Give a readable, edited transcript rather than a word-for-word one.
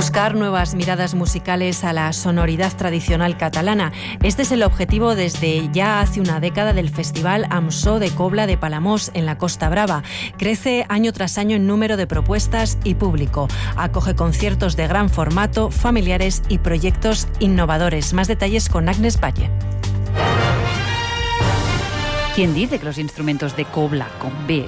Buscar nuevas miradas musicales a la sonoridad tradicional catalana. Este es el objetivo desde ya hace una década del Festival AMSO de Cobla de Palamós, en la Costa Brava. Crece año tras año en número de propuestas y público. Acoge conciertos de gran formato, familiares y proyectos innovadores. Más detalles con Agnes Valle. ¿Quién dice que los instrumentos de cobla con B